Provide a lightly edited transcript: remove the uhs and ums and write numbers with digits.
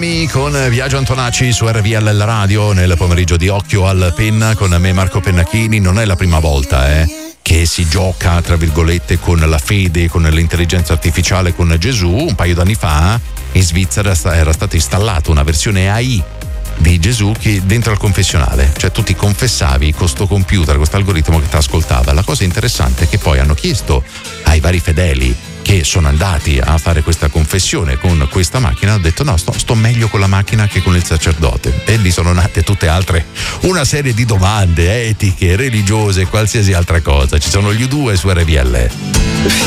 Miami con Biagio Antonacci su RVL la radio nel pomeriggio di Occhio al Penna con me Marco Pennacchini. Non è la prima volta che si gioca tra virgolette con la fede, con l'intelligenza artificiale, con Gesù. Un paio d'anni fa in Svizzera era stata installata una versione AI di Gesù che dentro al confessionale, cioè tu ti confessavi con sto computer, questo algoritmo che ti ascoltava. La cosa interessante è che poi hanno chiesto ai vari fedeli che sono andati a fare questa confessione con questa macchina, hanno detto no, sto meglio con la macchina che con il sacerdote. E lì sono nate tutte altre, una serie di domande etiche, religiose, qualsiasi altra cosa. Ci sono gli U2 su RVL.